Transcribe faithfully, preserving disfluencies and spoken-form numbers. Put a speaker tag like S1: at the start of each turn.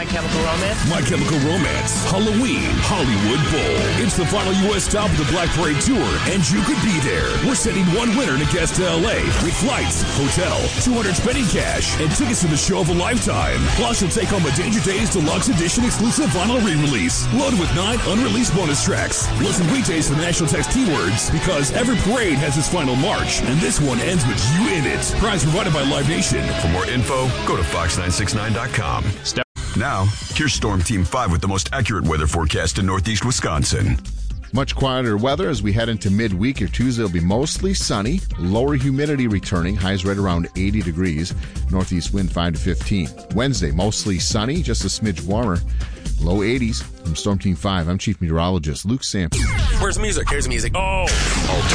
S1: My Chemical Romance.
S2: My Chemical Romance, Halloween, Hollywood Bowl. It's the final U S stop of the Black Parade Tour, and you could be there. We're sending one winner to guest to L A with flights, hotel, two hundred spending cash, and tickets to the show of a lifetime. Plus, you'll take home a Danger Days Deluxe Edition exclusive vinyl re-release, loaded with nine unreleased bonus tracks. Listen weekdays for the National Text keywords, because every parade has its final march, and this one ends with you in it. Prize provided by Live Nation.
S3: For more info, go to fox nine sixty-nine dot com. Step- now, here's Storm Team five with the most accurate weather forecast in Northeast Wisconsin.
S4: Much quieter weather as we head into midweek. Your Tuesday will be mostly sunny. Lower humidity returning. Highs right around eighty degrees. Northeast wind five to fifteen. Wednesday, mostly sunny, just a smidge warmer. Low eighties. From Storm Team five, I'm Chief Meteorologist Luke Sampson.
S5: Where's music? Here's music. Oh!